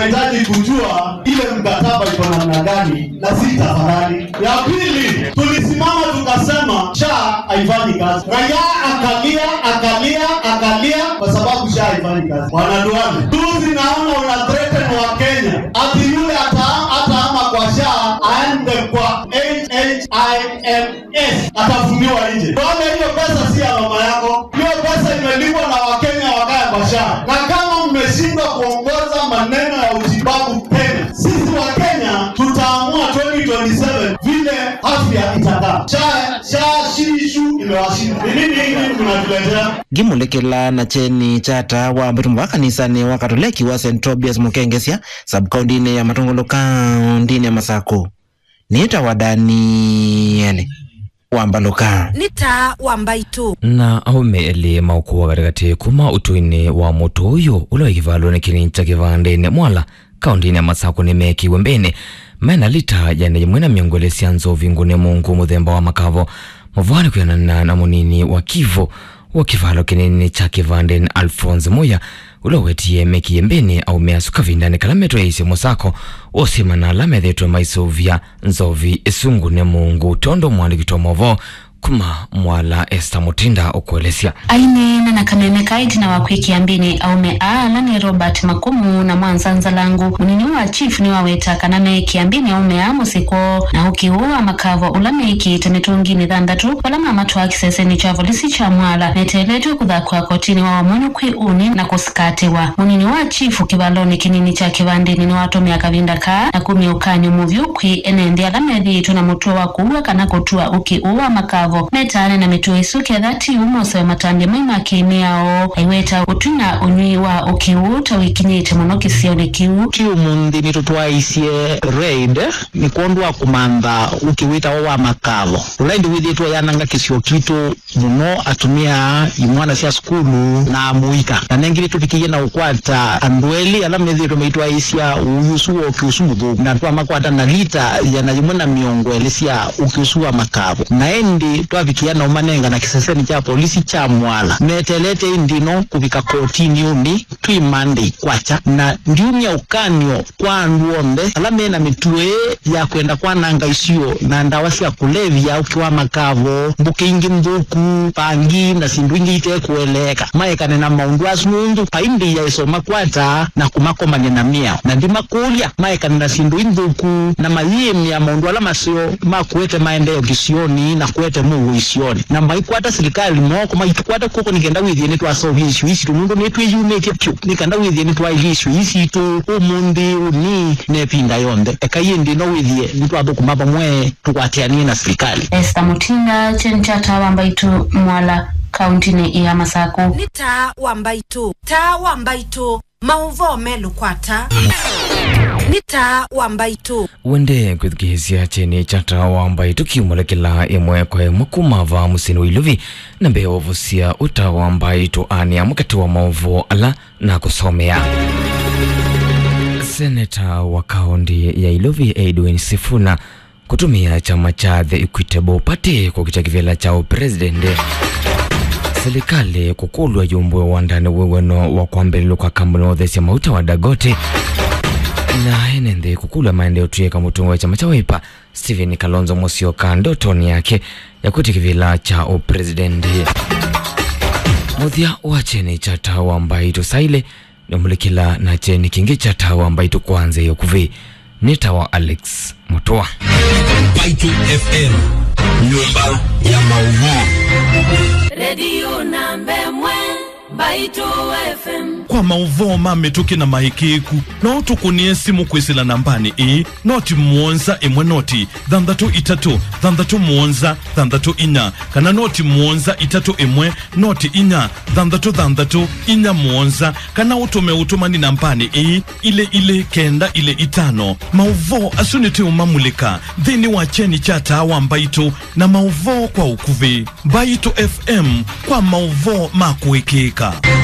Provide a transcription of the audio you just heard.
tunahitaji kujua ile mkataba iko namna gani na si tafadhali. Ya pili, tulisimama tukasema SHA haifanyi kazi. Raia akalia kwa sababu SHA haifanyi kazi. Wanaduane. Tuzi naona una threaten wa Kenya. Ati yule ataama kwa SHA aende kwa NHIMS atafungiwa nje. Wale hiyo pesa si ya mama yako. Hiyo pesa imelipwa na Wakenya wakaya kwa SHA. Na kama mmeshindwa kuongoza maneno ya utibabu Kenya, sisi wa Kenya tutaamua 2027 vile afya itakaa. SHA shishu imewashinda. Nini mnatuletea? Gimulekela na cheni chata wa mbitumbu wa kanisani wa Katoliki wa St. Tobias Mukengesia sub-county ya Matongolo County ya Masako. Nita wa Daniel Wambaloka Nita Wambaitu na aumeele maukuwa katikati kuma utuini wa moto uyo ulo ikivalo ni kinincha kivande ne mwala kaunti ya Masako ni meki wembene mena lita jane jimwena miongole sianzo vingune mungu muthemba wa makavo muvani kuyanana na munini wa kivo wa kivalo kinini cha kivande Alphonse Moya ulo wetie meki yembene au measuka vindani kalameto ya isi Musako osima na lamedhetu maisovya nzovi esungu ne mungu tondo mwani kitomovo kuma mwala Esther Mutinda okuelesya aine na nakameme kaiti na wakwiki ambini aume ni Robert Makumu na mwanzanza langu unini wa chief ni waweta kaname kiambini aume musiko na huki huwa makavo ulame iki temetungi ni dhandatu walama matu wa kisese ni chavolisi cha mwala neteletu kudhakwa kotini wa wamunyu kwi uni na kusikate wa unini wa chief kibaloni kinini cha kivandini ni watu miaka vindaka na kumi ukanyu muvyu kwi enendi alamedi tunamutua wa kuwa kanakotua uki uwa makavo metane na mituwe suke dhati umose wa matambia maima kimiao aiweta utuna unyuiwa ukiuta wikinyite monoki sione kiu mundi nitutua isie raid ni kuondua kumanda ukiwita wa makavo ulaindi widhitua yananga kisio kitu muno atumia imwana siya skulu na muika na nengili tupikie na ukwata andueli alamedhi tumeitwa isia uyusuwa ukiusumudu na tuwa makwata na lita yanajimwena miongwele siya ukiusuwa makavo na endi tuwavikia na umanenga na kiseseni cha polisi cha mwala metelete indino kubika kotini uni tui Monday kwacha na ndiumi ya ukanyo kwa nduombe alame na mitue ya kwenda kwa nanga isio na ndawasi ya kulevya ukiwa makavo mbuke ingi mbuku pangi na sindu ingi ite kueleka maekane na maundu asunundu paindi ya isoma kwata na kumakoma na mia na ndima kulia maekane na sindu mbuku na mayemi ya maundu ala masio makuete maendeo kisioni na kuete mungu isioni na maikwata serikali moko maitukwata kuko nikenda withie ni twasolve issue isi mundu netu unite pyo nikanda withie ni twa issue isi tu umundi uni nepinda yonde ekayindi no withie ni twabo kumaba mwe tukwatiani na serikali. Esther Mutinda chenchata Wambaitu mwala kaunti ya Masako. Nita Wambaitu mauvo melu kwata Nita Wambaitu wende kuthikihisia cheni chata Wambaitu kiumulekela imwe kwa mukumava musini wiluvi na mbeo vusia uta Wambaitu ani amukati wa mauvo ala na kusomea. Seneta wa kaunti ya Iluvi Edwin Sifuna kutumia chama cha The Equitable Party kukicha kivela cha presidente serikali kukulwa yumbwe wandani weweno wa kuambelilo kwa kambuno dhesi ya mauta wa Dagote na enende kukulwa maendeo tuyeka mutungu wa chama cha Wiper Stephen Kalonzo Musyoka ndotoni yake ya kutikivila cha presidente. Muthia wa cheni chata Wambaitu saile Numulikila na cheni kingi chata Wambaitu kwanze yokuvi Nita wa Alex Mutua Wambaitu FM nyumba ya mauvu Radio Nambe Mwe Baitu FM kwa mauvo mametuki na mahikiku no tukunie simu kwisila nambani noti muonza imwe noti dhandatu itatu dhandatu muonza dhandatu inya kana noti muonza itatu imwe noti inya dhandatu inya muonza kana utume utumani nambani ile kenda ile itano mauvo asunite umamulika dhini wacheni chata Wambaitu na mauvo kwa ukuvi Baitu FM kwa mauvo makuikika.